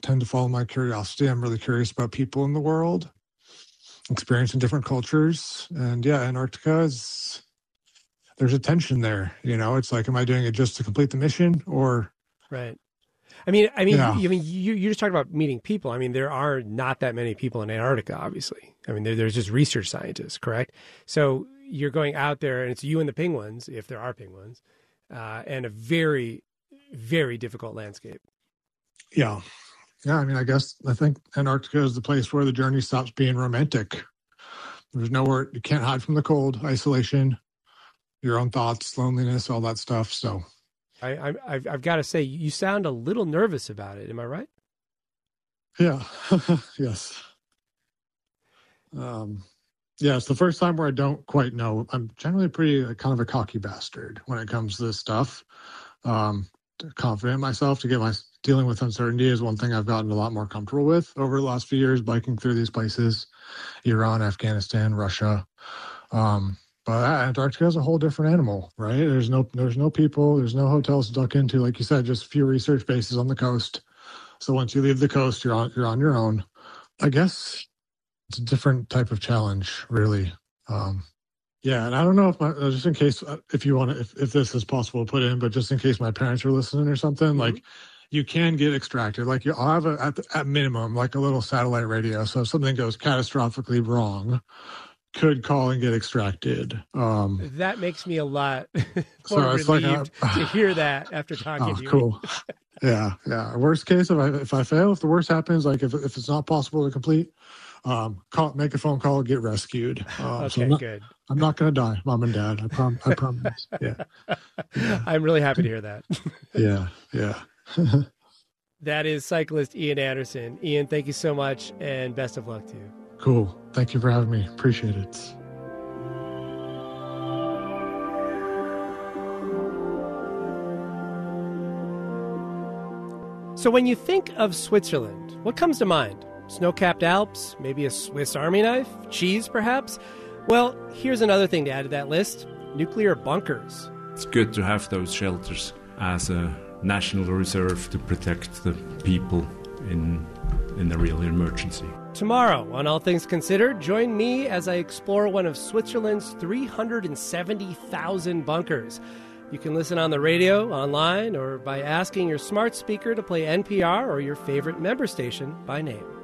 tend to follow my curiosity. I'm really curious about people in the world, experiencing different cultures. And yeah, Antarctica there's a tension there. It's like, am I doing it just to complete the mission or? Right. I mean, Yeah. you just talked about meeting people. I mean, there are not that many people in Antarctica, obviously. I mean, there's just research scientists, correct? So you're going out there, and it's you and the penguins, if there are penguins, and a very, very difficult landscape. Yeah. Yeah. I mean, I think Antarctica is the place where the journey stops being romantic. There's nowhere, you can't hide from the cold, isolation, your own thoughts, loneliness, all that stuff. So I've got to say, you sound a little nervous about it. Am I right? yeah. Yes. Yeah, it's the first time where I don't quite know. I'm generally pretty kind of a cocky bastard when it comes to this stuff. Confident in myself dealing with uncertainty is one thing I've gotten a lot more comfortable with over the last few years, biking through these places, Iran, Afghanistan, Russia. But Antarctica is a whole different animal, right? There's no people, there's no hotels to duck into, like you said, just a few research bases on the coast. So once you leave the coast, you're on your own. I guess it's a different type of challenge, really. Yeah, and I don't know if just in case, if you want to, if this is possible to put in, but just in case my parents are listening or something, mm-hmm. Like you can get extracted. Like I'll have at minimum like a little satellite radio. So if something goes catastrophically wrong, could call and get extracted. That makes me a lot more relieved to hear that after talking to you. Cool. Yeah. Worst case, if I fail, if the worst happens, like if it's not possible to complete, make a phone call, get rescued. Okay, good. I'm not going to die, Mom and Dad. I promise. Yeah. I'm really happy to hear that. Yeah. That is cyclist Ian Anderson. Ian, thank you so much, and best of luck to you. Cool. Thank you for having me. Appreciate it. So when you think of Switzerland, what comes to mind? Snow-capped Alps, maybe a Swiss Army knife, cheese perhaps? Well, here's another thing to add to that list: nuclear bunkers. It's good to have those shelters as a national reserve to protect the people in a real emergency. Tomorrow, on All Things Considered, join me as I explore one of Switzerland's 370,000 bunkers. You can listen on the radio, online, or by asking your smart speaker to play NPR or your favorite member station by name.